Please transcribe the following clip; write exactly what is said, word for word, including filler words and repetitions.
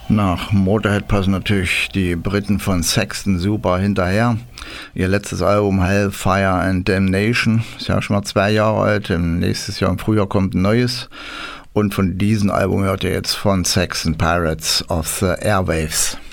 Nach Motorhead passen natürlich die Briten von Saxon super hinterher. Ihr letztes Album Hellfire and Damnation ist ja schon mal zwei Jahre alt. Im nächstes Jahr im Frühjahr kommt ein neues. Und von diesem Album hört ihr jetzt von Saxon Pirates of the Airwaves.